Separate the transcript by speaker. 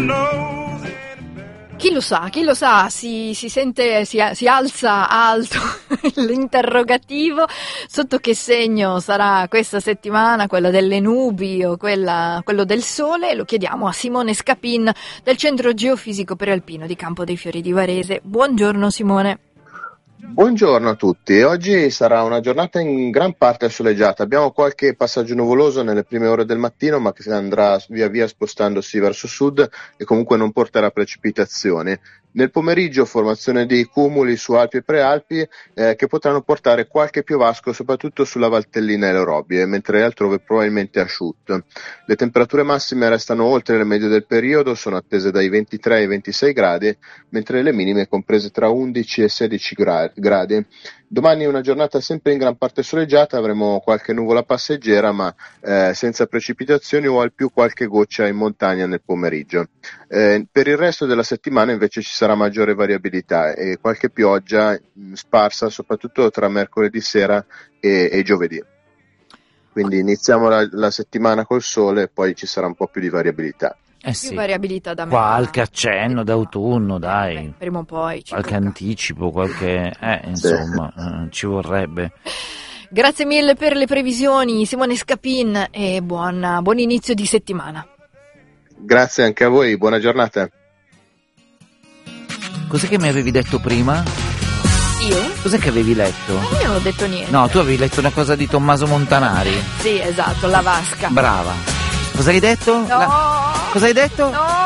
Speaker 1: Chi lo sa, si sente, si alza alto l'interrogativo, sotto che segno sarà questa settimana, quella delle nubi o quello del sole? Lo chiediamo a Simone Scapin del Centro Geofisico Prealpino di Campo dei Fiori di Varese. Buongiorno Simone.
Speaker 2: Buongiorno a tutti, oggi sarà una giornata in gran parte soleggiata, abbiamo qualche passaggio nuvoloso nelle prime ore del mattino ma che andrà via via spostandosi verso sud e comunque non porterà precipitazioni. Nel pomeriggio formazione di cumuli su Alpi e Prealpi che potranno portare qualche piovasco soprattutto sulla Valtellina e le Robbie, mentre altrove probabilmente asciutto. Le temperature massime restano oltre le medie del periodo, sono attese dai 23 ai 26 gradi, mentre le minime comprese tra 11 e 16 gradi. Domani è una giornata sempre in gran parte soleggiata, avremo qualche nuvola passeggera ma senza precipitazioni o al più qualche goccia in montagna nel pomeriggio. Per il resto della settimana invece ci sarà maggiore variabilità e qualche pioggia sparsa soprattutto tra mercoledì sera e giovedì. Quindi iniziamo la settimana col sole e poi ci sarà un po' più di variabilità.
Speaker 1: Più variabilità da me.
Speaker 3: Qualche accenno d'autunno, dai.
Speaker 1: Prima o poi.
Speaker 3: Qualche anticipo, insomma, ci vorrebbe.
Speaker 1: Grazie mille per le previsioni, Simone Scapin, e buon inizio di settimana.
Speaker 2: Grazie anche a voi, buona giornata.
Speaker 3: Cos'è che mi avevi detto prima?
Speaker 1: Io?
Speaker 3: Cos'è che avevi letto?
Speaker 1: Io non ho detto niente.
Speaker 3: No, tu avevi letto una cosa di Tommaso Montanari.
Speaker 1: Sì, esatto, la vasca.
Speaker 3: Brava. Cosa hai detto?
Speaker 1: No.
Speaker 3: Cosa hai detto?
Speaker 1: No.